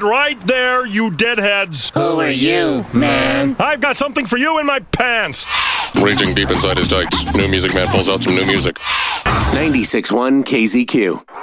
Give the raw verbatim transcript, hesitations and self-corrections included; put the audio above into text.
it right there, you deadheads. Who are you, man? I've got something for you in my pants. Raging deep inside his tights, New Music Man pulls out some new music. ninety-six point one K Z Q.